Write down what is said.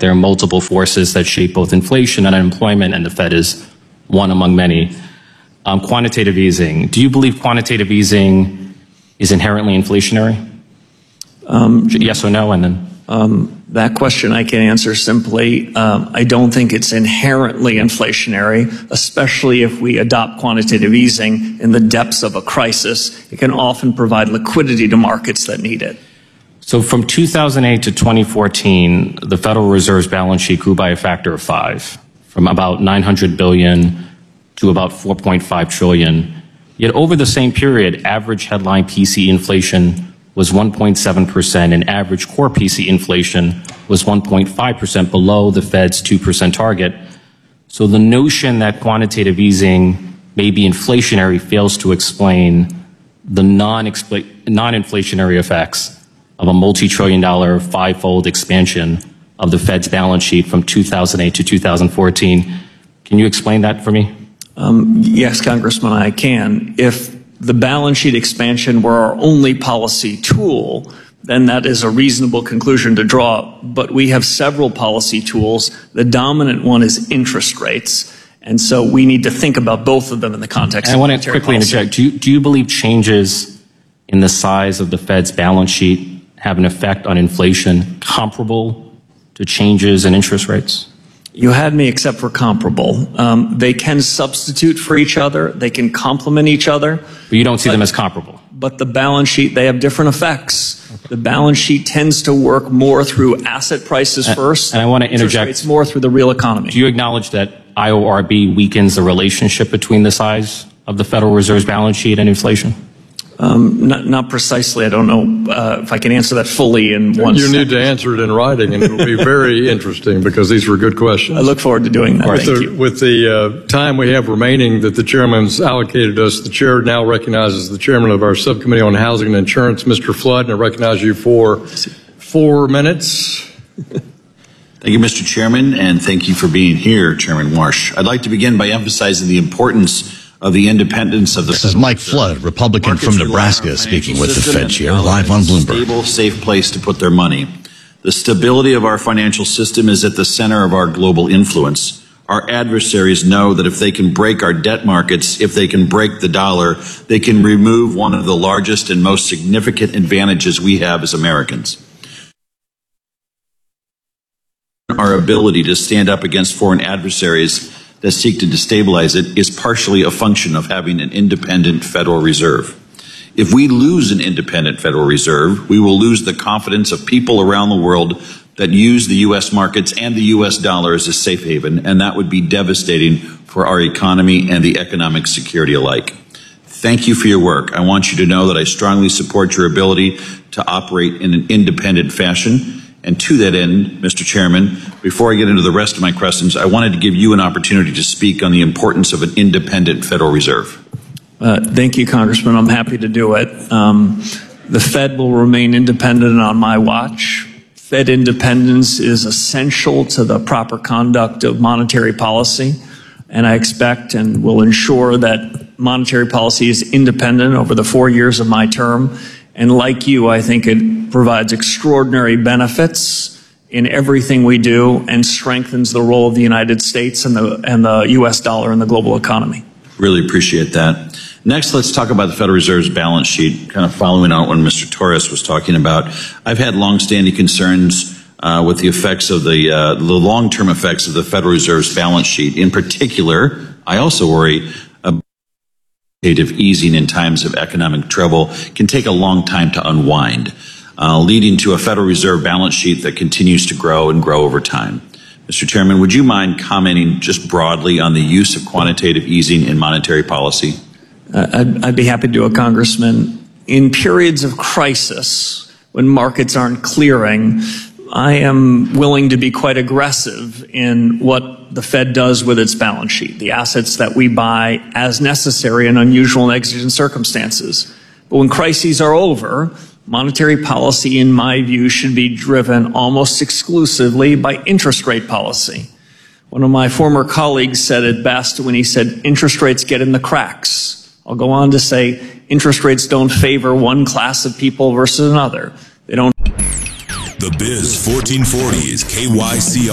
there are multiple forces that shape both inflation and unemployment, and the Fed is one among many. Quantitative easing. Do you believe quantitative easing is inherently inflationary? Yes or no, and then? That question I can answer simply. I don't think it's inherently inflationary, especially if we adopt quantitative easing in the depths of a crisis. It can often provide liquidity to markets that need it. So from 2008 to 2014, the Federal Reserve's balance sheet grew by a factor of 5, from about $900 billion to about $4.5 trillion. Yet over the same period, average headline PCE inflation was 1.7%, and average core PCE inflation was 1.5% below the Fed's 2% target. So the notion that quantitative easing may be inflationary fails to explain the non-inflationary effects of a multi-trillion-dollar five-fold expansion of the Fed's balance sheet from 2008 to 2014. Can you explain that for me? Yes, Congressman, I can. If the balance sheet expansion were our only policy tool, then that is a reasonable conclusion to draw. But we have several policy tools. The dominant one is interest rates. And so we need to think about both of them in the context of monetary policy. I want to quickly interject. Do you believe changes in the size of the Fed's balance sheet have an effect on inflation comparable to changes in interest rates? You had me except for comparable. They can substitute for each other. They can complement each other. But you don't see them as comparable. But the balance sheet, they have different effects. Okay. The balance sheet tends to work more through asset prices first. And I want to interject. It's more through the real economy. Do you acknowledge that IORB weakens the relationship between the size of the Federal Reserve's balance sheet and inflation? Not precisely. I don't know if I can answer that fully in one You need to answer it in writing, and it will be very interesting because these were good questions. I look forward to doing that. Thank you. With the time we have remaining that the chairman's allocated us, the chair now recognizes the chairman of our subcommittee on housing and insurance, Mr. Flood, and I recognize you for 4 minutes. Thank you, Mr. Chairman, and thank you for being here, Chairman Warsh. I'd like to begin by emphasizing the importance of the independence of the This is Mike Flood, Republican from Nebraska, speaking with the Fed Chair, live on Bloomberg. Stable, safe place to put their money. The stability of our financial system is at the center of our global influence. Our adversaries know that if they can break our debt markets, if they can break the dollar, they can remove one of the largest and most significant advantages we have as Americans. Our ability to stand up against foreign adversaries that seek to destabilize it is partially a function of having an independent Federal Reserve. If we lose an independent Federal Reserve, we will lose the confidence of people around the world that use the U.S. markets and the U.S. dollar as a safe haven, and that would be devastating for our economy and the economic security alike. Thank you for your work. I want you to know that I strongly support your ability to operate in an independent fashion. And to that end, Mr. Chairman, before I get into the rest of my questions, I wanted to give you an opportunity to speak on the importance of an independent Federal Reserve. Thank you, Congressman. I'm happy to do it. The Fed will remain independent on my watch. Fed independence is essential to the proper conduct of monetary policy, and I expect and will ensure that monetary policy is independent over the 4 years of my term. And like you, I think it provides extraordinary benefits in everything we do and strengthens the role of the United States and the U.S. dollar in the global economy. Really appreciate that. Next, let's talk about the Federal Reserve's balance sheet, kind of following on what Mr. Torres was talking about. I've had longstanding concerns with the effects of the long-term effects of the Federal Reserve's balance sheet. In particular, I also worry quantitative easing in times of economic trouble can take a long time to unwind, leading to a Federal Reserve balance sheet that continues to grow and grow over time. Mr. Chairman, would you mind commenting just broadly on the use of quantitative easing in monetary policy? I'd be happy to do it, Congressman. In periods of crisis, when markets aren't clearing, I am willing to be quite aggressive in what the Fed does with its balance sheet, the assets that we buy as necessary in unusual and exigent circumstances. But when crises are over, monetary policy, in my view, should be driven almost exclusively by interest rate policy. One of my former colleagues said it best when he said, interest rates get in the cracks. I'll go on to say, interest rates don't favor one class of people versus another. They don't. The Biz 1440 is KYCR.